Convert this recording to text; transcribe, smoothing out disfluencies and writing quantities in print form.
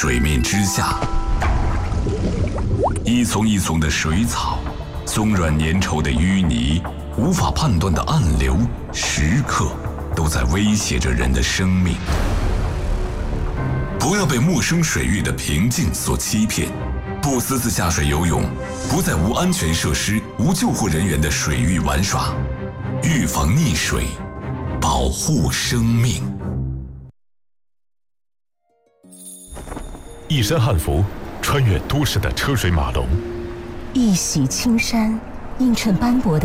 水面之下，一丛一丛的水草，松软粘稠的淤泥，无法判断的暗流，时刻都在威胁着人的生命。不要被陌生水域的平静所欺骗，不私自下水游泳，不在无安全设施、无救护人员的水域玩耍，预防溺水，保护生命。 一身汉服，穿越都市的车水马龙， 一袭青衫，映衬斑驳的